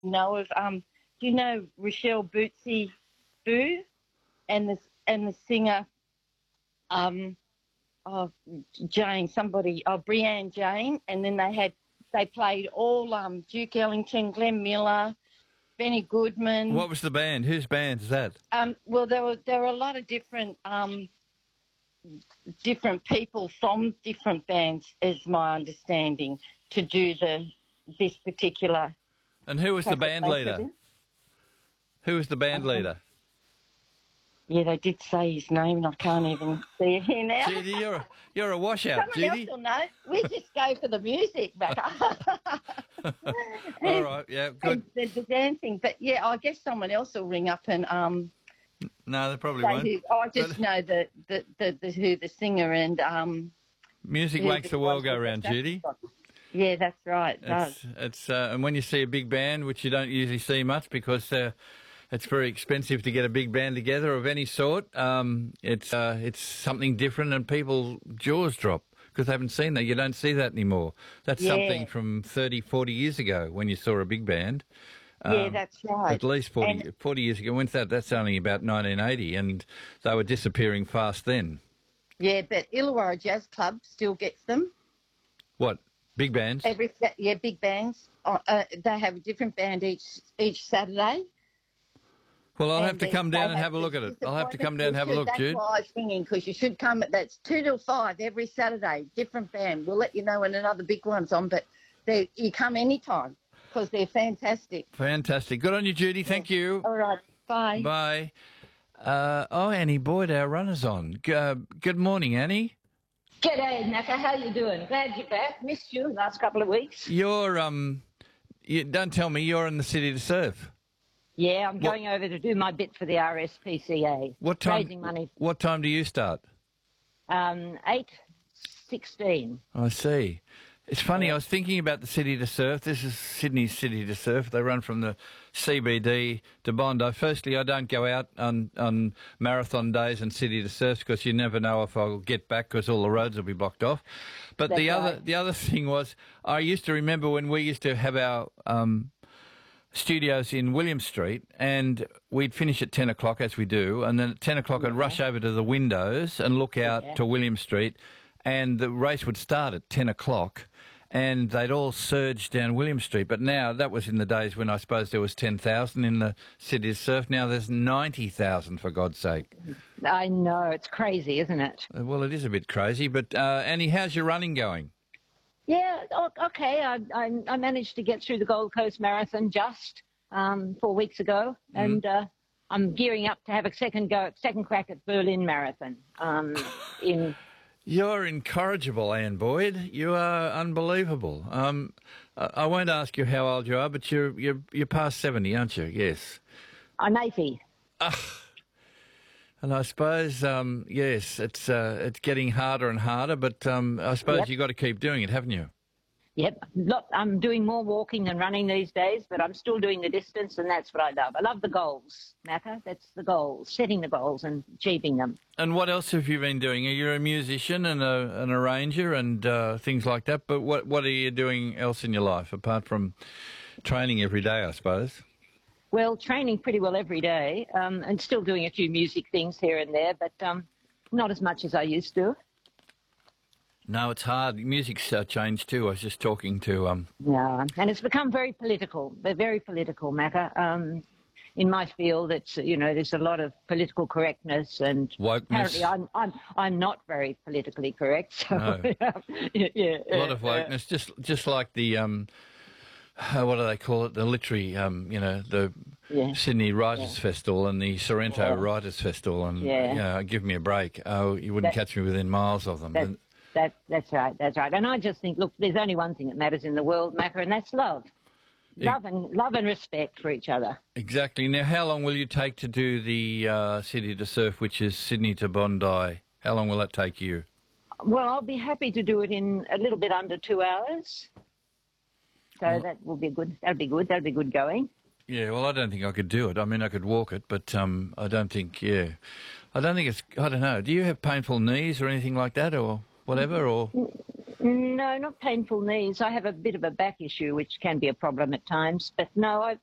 know of. Do you know Rochelle Bootsy Boo and the singer Jane, Brianne Jane, and then they played all Duke Ellington, Glenn Miller, Benny Goodman. What was the band? Whose band is that? Well, there were a lot of different people from different bands, is my understanding, to do this particular. And who was the band leader? Who was the band leader? Yeah, they did say his name, and I can't even see it here now. Judy, you're a washout, Someone Judy. else will know. We just go for the music, Macca. All right, yeah, good. And the dancing, but yeah, I guess someone else will ring up and No, they probably won't. I just know who the singer and music makes the world go round, Judy. Yeah, that's right. It does. It's and when you see a big band, which you don't usually see much because it's very expensive to get a big band together of any sort. It's something different, and people's jaws drop because they haven't seen that. You don't see that anymore. That's something from 30, 40 years ago when you saw a big band. Yeah, that's right. At least 40 years ago. When's that? That's only about 1980, and they were disappearing fast then. Yeah, but Illawarra Jazz Club still gets them. What? Big bands? Big bands. They have a different band each Saturday. Well, I'll have to come down and have a look at it. I'll have to come down and have a look, Jude. That's why I was singing, because you should come. That's 2 till 5 every Saturday, different band. We'll let you know when another big one's on, but you come anytime because they're fantastic. Fantastic. Good on you, Judy. Thank you. All right. Bye. Bye. Annie Boyd, our runner's on. Good morning, Annie. G'day, Macca. How you doing? Glad you're back. Missed you last couple of weeks. You're don't tell me you're in the City to Surf. Yeah, I'm going over to do my bit for the RSPCA. What time? Raising money. What time do you start? 8:16. I see. It's funny, I was thinking about the City to Surf. This is Sydney's City to Surf. They run from the CBD to Bondi. Firstly, I don't go out on marathon days and City to Surf because you never know if I'll get back because all the roads will be blocked off. But the other thing was, I used to remember when we used to have our studios in William Street, and we'd finish at 10 o'clock, as we do, and then at 10 o'clock I'd rush over to the windows and look out to William Street, and the race would start at 10 o'clock, and they'd all surge down William Street. But now, that was in the days when I suppose there was 10,000 in the City to Surf. Now there's 90,000, for God's sake. I know, it's crazy, isn't it? Well, it is a bit crazy, but Annie, how's your running going? Yeah, okay. I managed to get through the Gold Coast Marathon just 4 weeks ago, and I'm gearing up to have a second crack at Berlin Marathon. You're incorrigible, Anne Boyd. You are unbelievable. I won't ask you how old you are, but you're past 70, aren't you? Yes. I'm 80. And I suppose, yes, it's getting harder and harder, but I suppose you've got to keep doing it, haven't you? Yep. I'm doing more walking than running these days, but I'm still doing the distance, and that's what I love. I love the goals, Macca. That's the goals, setting the goals and achieving them. And what else have you been doing? You're a musician and an arranger and things like that, but what are you doing else in your life, apart from training every day, I suppose? Well, training pretty well every day, and still doing a few music things here and there, but not as much as I used to. No, it's hard. Music's changed too. I was just talking to... Yeah, and it's become very political. They're very political, Macca. In my field, it's, there's a lot of political correctness, and wokeness. Apparently I'm not very politically correct. So, no. A lot of wokeness, just like the... what do they call it? The literary, the Sydney Writers' Festival and the Sorrento Writers' Festival, and give me a break. Oh, you wouldn't catch me within miles of them. That's right. And I just think, look, there's only one thing that matters in the world, Macca, and that's love. Love and respect for each other. Exactly. Now, how long will you take to do the City to Surf, which is Sydney to Bondi? How long will that take you? Well, I'll be happy to do it in a little bit under 2 hours. So that will be good. That'll be good. That'll be good going. Yeah, well, I don't think I could do it. I mean, I could walk it, but I don't think, I don't know. Do you have painful knees or anything like that or whatever? Or No, not painful knees. I have a bit of a back issue, which can be a problem at times. But no,